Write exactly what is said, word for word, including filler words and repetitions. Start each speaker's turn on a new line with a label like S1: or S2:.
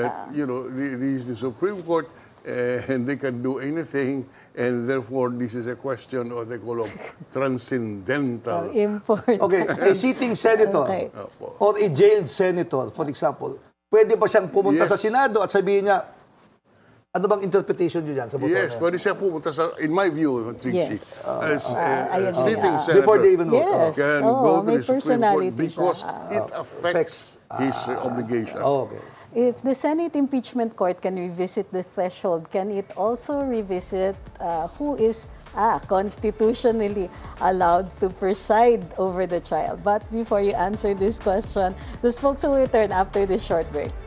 S1: that, you know, the, the, the Supreme Court, uh, and they can do anything, and therefore this is a question of the call of transcendental.
S2: Import.
S3: Okay, a sitting senator
S2: Okay.
S3: or a jailed senator, for example, pwede ba siyang pumunta
S1: Yes.
S3: sa Senado at sabihin niya, ano bang interpretation niyo dyan sa botones?
S1: Yes, pwede siya pumunta sa, in my view, Trixie,
S2: Yes.
S1: as
S2: I
S1: a, a
S2: agree.
S1: sitting
S2: Ah.
S1: senator.
S3: Before they even vote.
S2: Yes.
S1: Can
S2: Oo,
S1: go to
S2: may
S1: the Supreme Court
S2: personality
S1: because
S2: siya.
S1: it affects his uh, obligation.
S3: Oh, okay.
S2: If the Senate Impeachment Court can revisit the threshold, can it also revisit uh, who is ah, constitutionally allowed to preside over the trial? But before you answer this question, the spokesman will return after this short break.